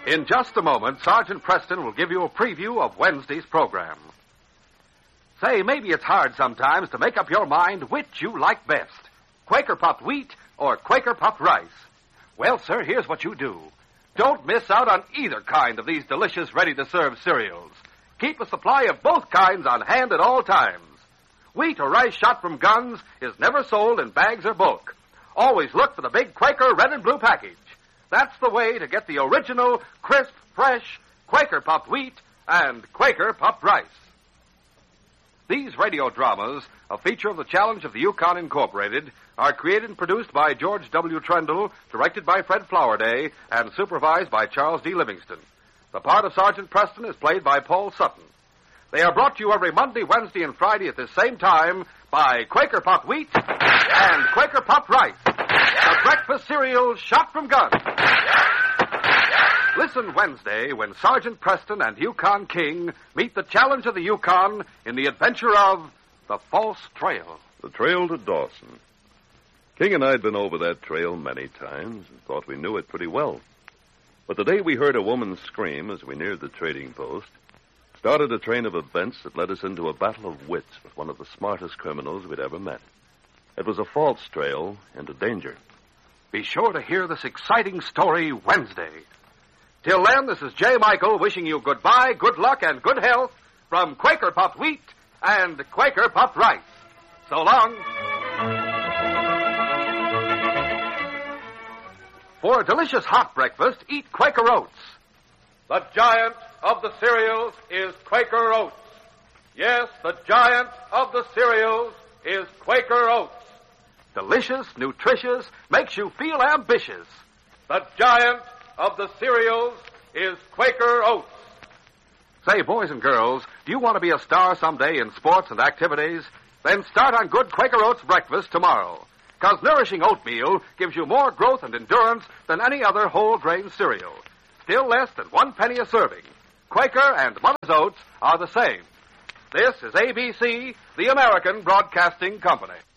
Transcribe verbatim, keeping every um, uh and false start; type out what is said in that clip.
In just a moment, Sergeant Preston will give you a preview of Wednesday's program. Say, maybe it's hard sometimes to make up your mind which you like best, Quaker puffed wheat or Quaker puffed rice. Well, sir, here's what you do. Don't miss out on either kind of these delicious, ready-to-serve cereals. Keep a supply of both kinds on hand at all times. Wheat or rice shot from guns is never sold in bags or bulk. Always look for the big Quaker red and blue package. That's the way to get the original, crisp, fresh Quaker puffed wheat and Quaker puffed rice. These radio dramas, a feature of the Challenge of the Yukon Incorporated, are created and produced by George W. Trendle, directed by Fred Flowerday, and supervised by Charles D. Livingston. The part of Sergeant Preston is played by Paul Sutton. They are brought to you every Monday, Wednesday, and Friday at this same time by Quaker puffed wheat and Quaker puffed rice, the breakfast cereal shot from guns. Listen Wednesday when Sergeant Preston and Yukon King meet the Challenge of the Yukon in the adventure of The False Trail. The trail to Dawson. King and I had been over that trail many times and thought we knew it pretty well. But the day we heard a woman scream as we neared the trading post started a train of events that led us into a battle of wits with one of the smartest criminals we'd ever met. It was a false trail into danger. Be sure to hear this exciting story Wednesday. Till then, this is J. Michael wishing you goodbye, good luck, and good health from Quaker puffed wheat and Quaker puffed rice. So long. For a delicious hot breakfast, eat Quaker Oats. The giant of the cereals is Quaker Oats. Yes, the giant of the cereals is Quaker Oats. Delicious, nutritious, makes you feel ambitious. The giant of the cereals is Quaker Oats. Say, boys and girls, do you want to be a star someday in sports and activities? Then start on good Quaker Oats breakfast tomorrow. Because nourishing oatmeal gives you more growth and endurance than any other whole grain cereal. Still less than one penny a serving. Quaker and Mother's Oats are the same. This is A B C, the American Broadcasting Company.